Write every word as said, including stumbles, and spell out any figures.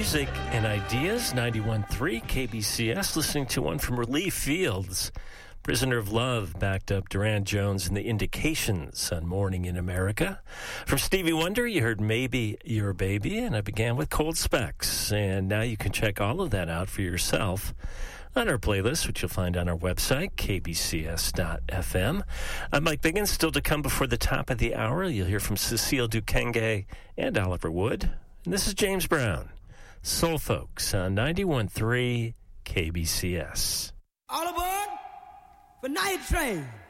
music and ideas, ninety-one point three K B C S, listening to one from Relief Fields. Prisoner of Love backed up Duran Jones and the Indications on Morning in America. From Stevie Wonder, you heard Maybe Your Baby, and I began with Cold Specs. And now you can check all of that out for yourself on our playlist, which you'll find on our website, k b c s dot f m. I'm Mike Biggins. Still to come before the top of the hour, you'll hear from Cecile Dukenge and Oliver Wood. And this is James Brown, Soul Folks on ninety-one point three K B C S. All aboard for Night Train.